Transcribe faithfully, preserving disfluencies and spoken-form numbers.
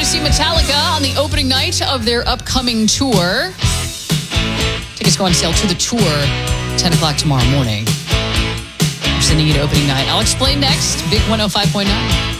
see Metallica on the opening night of their upcoming tour. Tickets go on sale to the tour ten o'clock tomorrow morning. I'm sending you to opening night. I'll explain next. Big one oh five point nine.